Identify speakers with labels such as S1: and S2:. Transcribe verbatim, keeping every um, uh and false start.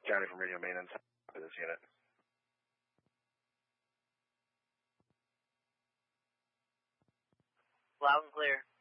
S1: Johnny from Radio Maintenance. For this unit.
S2: Loud and clear.